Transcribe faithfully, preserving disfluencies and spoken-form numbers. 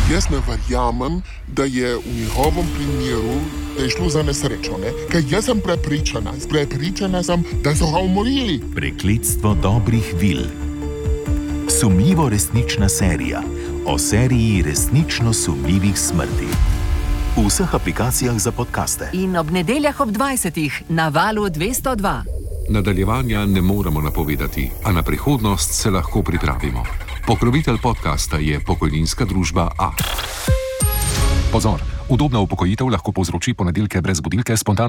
Jaz ne verjamem, da je v njihovem primeru, da je šlo za nesrečo, ne? Ker jaz sem prepričana, prepričana sem, da so ga umorili. Prekletstvo dobrih vil. Sumljivo resnična serija o seriji resnično sumljivih smrti. V vseh aplikacijah za podcaste. In ob nedeljah ob dvajsetih na Valu dvesto dva. Nadaljevanja ne moremo napovedati, a na prihodnost se lahko pripravimo. Pokrovitelj podcasta je pokojninska družba A. Pozor, udobna upokojitev lahko povzroči ponedeljke brez budilke, spontano